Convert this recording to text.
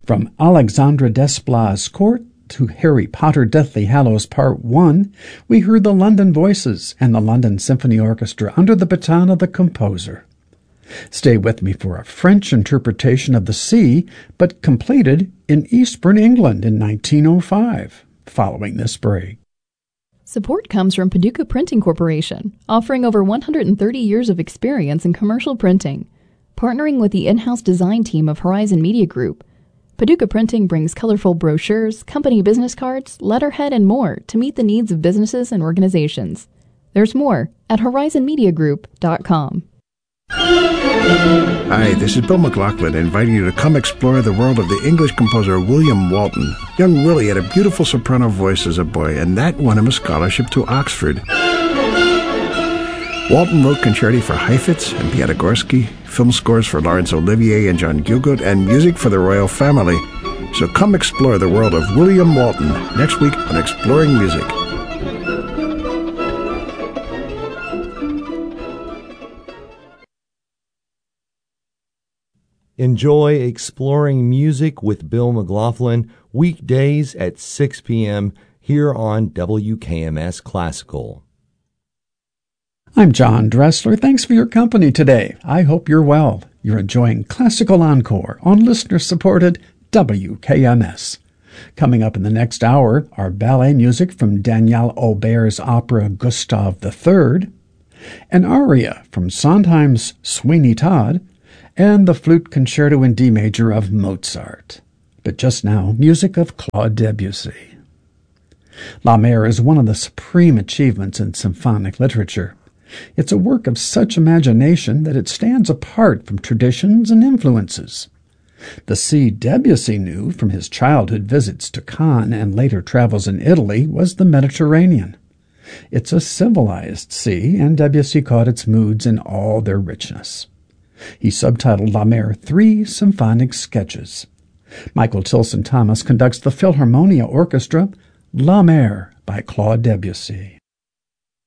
From Alexandre Desplat's Court to Harry Potter Deathly Hallows Part 1, we heard the London Voices and the London Symphony Orchestra under the baton of the composer. Stay with me for a French interpretation of the Sea, but completed in Eastbourne, England in 1905, following this break. Support comes from Paducah Printing Corporation, offering over 130 years of experience in commercial printing. Partnering with the in-house design team of Horizon Media Group, Paducah Printing brings colorful brochures, company business cards, letterhead, and more to meet the needs of businesses and organizations. There's more at horizonmediagroup.com. Hi, this is Bill McLaughlin inviting you to come explore the world of the English composer William Walton. Young Willie had a beautiful soprano voice as a boy, and that won him a scholarship to Oxford. Walton wrote concerti for Heifetz and Piatigorsky, film scores for Laurence Olivier and John Gielgud, and music for the royal family. So come explore the world of William Walton next week on Exploring Music. Enjoy Exploring Music with Bill McLaughlin weekdays at 6 p.m. here on WKMS Classical. I'm John Dressler. Thanks for your company today. I hope you're well. You're enjoying Classical Encore on listener-supported WKMS. Coming up in the next hour are ballet music from Daniel Auber's opera Gustav III, an aria from Sondheim's Sweeney Todd, and the flute concerto in D major of Mozart. But just now, music of Claude Debussy. La Mer is one of the supreme achievements in symphonic literature. It's a work of such imagination that it stands apart from traditions and influences. The sea Debussy knew from his childhood visits to Cannes and later travels in Italy was the Mediterranean. It's a civilized sea, and Debussy caught its moods in all their richness. He subtitled La Mer 3 Symphonic Sketches. Michael Tilson Thomas conducts the Philharmonia Orchestra, La Mer by Claude Debussy.